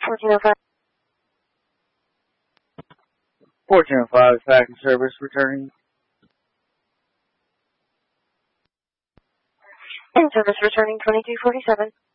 1405. 1405, Falcon Service returning. In service returning 2247.